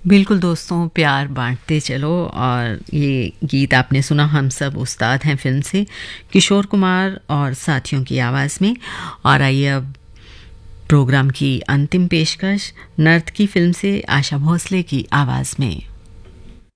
बिल्कुल दोस्तों, प्यार बांटते चलो। और ये गीत आपने सुना हम सब उस्ताद हैं फिल्म से, किशोर कुमार और साथियों की आवाज़ में। और आइए अब प्रोग्राम की अंतिम पेशकश नर्त की फिल्म से आशा भोसले की आवाज़ में।